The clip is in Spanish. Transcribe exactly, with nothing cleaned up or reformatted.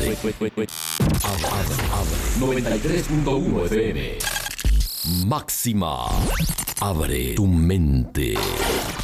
Abre, abre, abre. noventa y tres punto uno F M. Máxima. Abre tu mente.